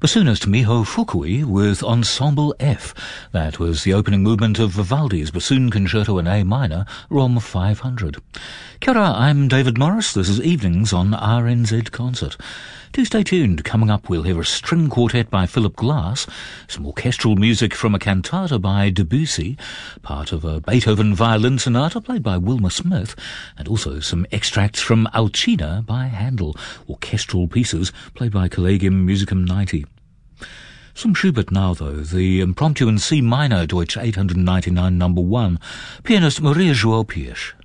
Bassoonist Miho Fukui with Ensemble F. That was the opening movement of Vivaldi's Bassoon Concerto in A minor, ROM 500. Kia ora, I'm David Morris. This is Evenings on RNZ Concert. Do stay tuned. Coming up, we'll hear a string quartet by Philip Glass, some orchestral music from a cantata by Debussy, part of a Beethoven violin sonata played by Wilma Smith, and also some extracts from Alcina by Handel, orchestral pieces played by Collegium Musicum 90. Some Schubert now, though, the Impromptu in C minor, Deutsch 899 No. 1, pianist Maria João Pires.